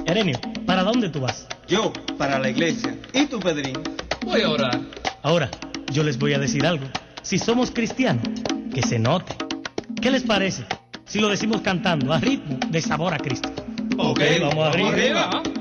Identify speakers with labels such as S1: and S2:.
S1: Erenio, ¿para dónde tú vas?
S2: Yo, para la iglesia. ¿Y tú, Pedrín?
S3: Voy a orar.
S1: Ahora, yo les voy a decir algo. Si somos cristianos, que se note. ¿Qué les parece si lo decimos cantando a ritmo de Sabor a Cristo?
S2: Ok,
S1: Vamos arriba.
S3: Arriba.